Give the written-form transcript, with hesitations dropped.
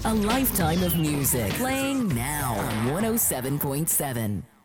A lifetime of music playing now on 107.7.